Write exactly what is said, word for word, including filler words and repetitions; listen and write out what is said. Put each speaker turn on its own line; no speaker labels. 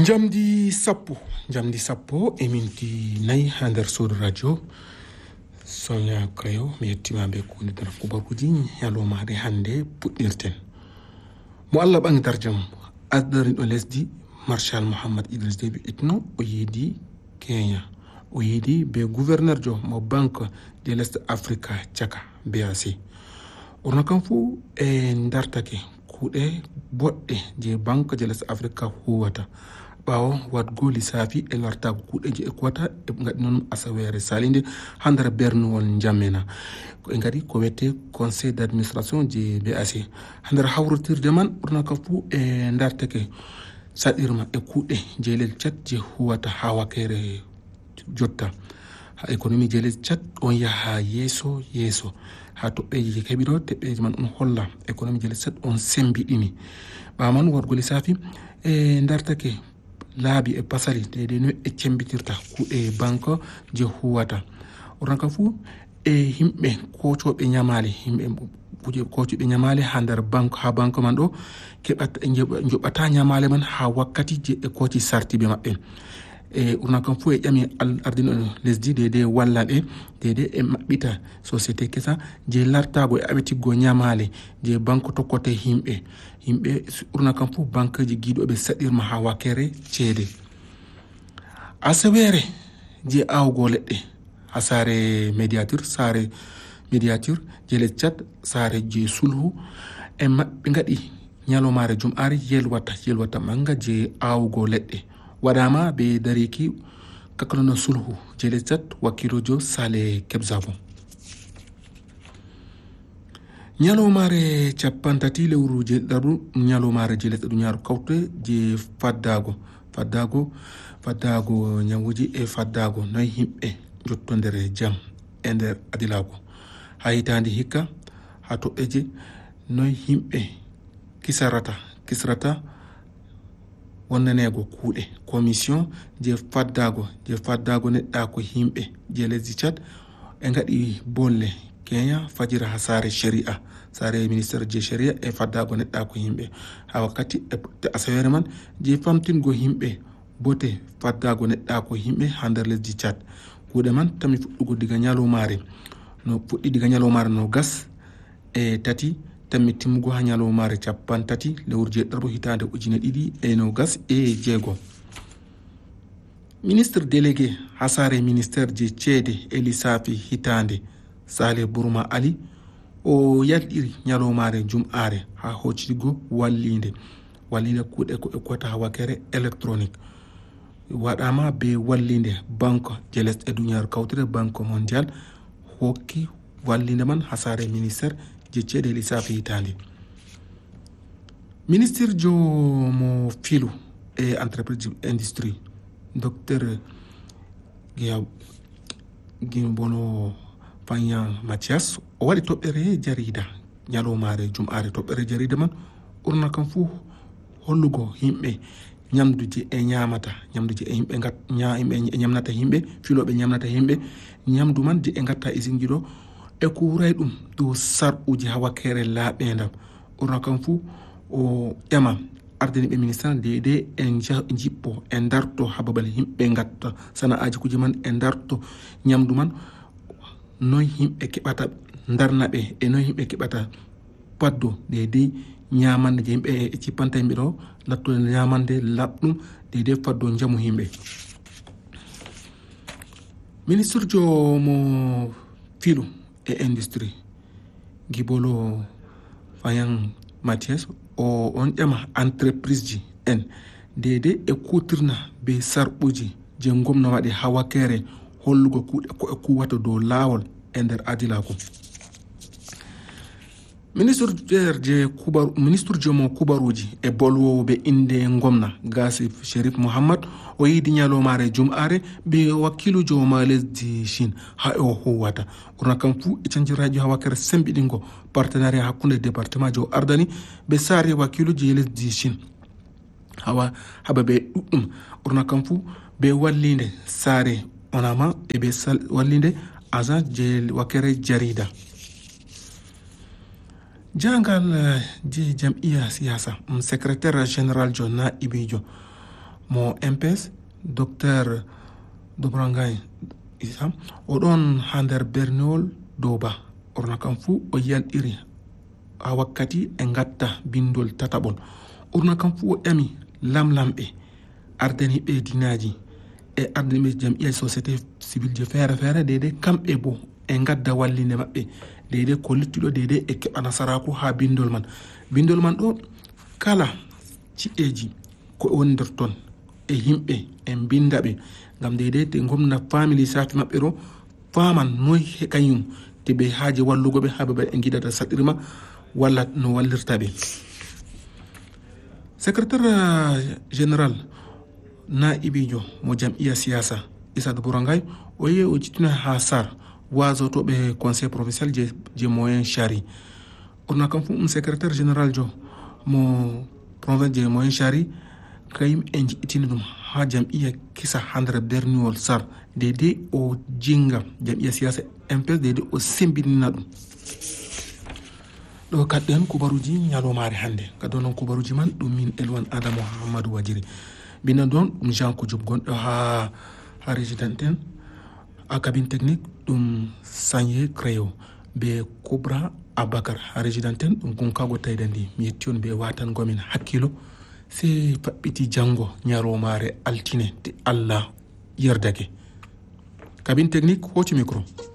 Jamdi sappo jamdi sappo e minti nayi ha nder suudu radio Sonia Krayo mi yettima be kunde kubaruji ñalowmaade hande puɗɗirten mo Allah ɓangi darjam asdariɗo lesdi Marshal Mohammed Idriss Déby Itno o yiidi Kenya o yiidi be gouverneur jo mo banque de l'Est Africa caka B A C orno kam fu e dartake kuuɗe boɗɗe je banque de l'Est Africa huwata ɓawo wadgo lissafi e lartago kuuɗeji e kuwata e gaɗi noon asawere salinde ha nder bernuwol jammena e gadi ko wette conseil d' administration je B A C ha nder hawrotirde man ɓurna kam fu e dartake saɗirma e kuuɗe jeelel Tchad je huwata ha wakere jotta ha économie jeelel Tchad on yaha yeeso yeeso ha toɓɓeji je keɓi ɗo teɓɓeji man on holla économie jeelel Tchad on sembiɗini ɓaman wargo lissafi e dartake laabi e pasali dede no e cembitirta kuuɗe banque je huwata oran ka fu e himɓe kocoɓe ñamale himɓe kuje kocoɓe ñamale ha nder banque ha banque man ɗo keɓata joɓata ñamale man ha wakkati je e koci sartiɓe maɓɓe e urna kam fu e ƴami ardino lesdi dede wallaɓe dede e maɓɓita société kesa je lartago e aɓetiggo ñamale je banque tokkote himɓe yimɓe ɓurna kam fof banque ji guiɗoɓe saɗirma ha wakere ceede asawere je awgo leɗɗe ha saare médiature saare médiature je les Tchad saare je sulhu e maɓɓe gaɗi ñalomare jum'are yelwata yelwata manga je awgo leɗɗe waɗama be dariki kakalono sulhu je les Tchad wakkilojo Saleh Kebzabo ñalowmare capantati lewru je ɗaɗu ñalowmare je lesɗe ɗuñaru kawte je faddago faddago faddago ñawuji e faddago noy himɓe jottodere jaam e nder adilago ha hitande hikka ha toɓɓeje noy himɓe kisarata kisrata wonnanego kuuɗe commission je faddago je faddago neɗɗa ko himɓe je lesdi Tchad e gaɗi bolle Kenya fajira ha saare sharia saare ministére je sharia e faddago neɗɗa ko himɓe ha wakkati e asawere man je famtingo himɓe bote faddago neɗɗa ko himɓe ha nder lesdi Tchad kuuɗe man tami fuɗɗugo diga ñalowmare no fuɗɗi diga ñalowmare no gas e tati tammi timmugo ha ñalowmare capan tati lewru je ɗaɗo hitande ujune ɗiɗi e no gas e jeego ministre délégué ha saare ministére je ceede e lissafi hitande Saleh Bourma Ali o yalɗiri ñalowmare jum'are ha hoccitigo wallide wallide kuuɗe ko e kota ha wakere électronique waɗama be wallide banque je lesɗe e duniyaru kawtire banque mondial hokki wallide man ha saare ministére je ceede e lissafi hitande ministre jo mo filu e entreprise industrie docteur Guiya Gimbono Fanyan Mathias o waɗi toɓɓere jarida ñalowmare jum'are toɓɓere jarida man ɓurna kam fu hollugo himɓe ñamduji e ñamata ñamduji e yimɓe gat yimɓe e ñamnata yimɓe filoɓe ñamnata yimɓe ñamdu man je e gatta usine ji ɗo e ko wuray ɗum dow sarɓuji ha wakkere laaɓedam ɓurna kam fu o ƴama ardiniɓe ministére dede en jippo e darto ha babal yimɓe gatta sana'aji kuji man e darto ñamdu man noy himɓe keɓata darnaɓe e noy himɓe keɓata paddo dede ñamande je yimɓe e cippanta yimɓe ɗo lattude ñamande laɓɗum dede faddo jaamu yimɓe ministre jo mo filu e industrie Gibolo Fayan Mathias o on ƴama entreprise ji en dede e kutirna be sarɓuji je gomna waɗi ha wakere hollugo kuuɗe ko e kuwata dow laawol e nder adilako ministre je kubaru ministre je mo kubaruji e bolwowo be inde gomna Gasif Sherif Mohammad o yiidi ñalowmare jum'are be wakkilu jo ma lesdi Chine ha e o huwata ɓurna kam fu e canciraji ha wakkere sembiɗingo partenariat hakkunde département jo ardani be saare wakkilu je lesdi Chine hawa haɓa ɓe ɗuɗɗum ɓurna kam fu be wallide saare onama e be wallide agent je wakere jarida jangal je jam'iya siyasa secrétaire général jo na ibijo mo M P S docteur Dobrangay Isa o ɗon ha nder berniwol dow ba ɓurna kam fuu o yalɗiri ha wakkati e gatta bindol tataɓol ɓurna kam fuu o ƴami lamlamɓe ardaniɓe dinaji e ardaniɓe jam'iya société civil je feere feere deydey kamɓe bo e gadda wallinde maɓɓe deydey ko luttuɗo deydey e keɓa nasaraku ha bindol man bindol man ɗo kala ci'eji ko woni nder ton e yimɓe en binda ɓe ngam deydey te gomna faami lissafi maɓɓe ɗo faman noy kañum te ɓe haaji wallugo ɓe ha ɓe e giɗata saɗirma walla no wallirta ɓe. Secrétaire général naibijo mo jam'iya siyasa Issa Dobrangay o yehi o jittino ha sar wasotoɓe conseil provincial je, je moyen chari ɓurna kam fu um secrétaire général jo mo province je moyen chari kayum en jiɗitini ɗum ha jam'iya kisa ha nder berniwol sar deydey o jinga jam'iya siyasa M P S deydey o sembinina ɗum ɗo kadɗen kubaruji ñalomare hannde kadi noon kubaruji man ɗum min Elwan Adama Hammadou Wadjiri bina ɗon ɗum Jean Koudioub gonɗo ha ha résident en a cabine technique ɗum Sanye Créo be Koubra Abakar ha résident en ɗum gonkago tayda ndi mi yetti on ɓe watangomin hakkilo se faɓɓiti janngo ñalomare altine te Allah yerdake cabine technique hoci micro.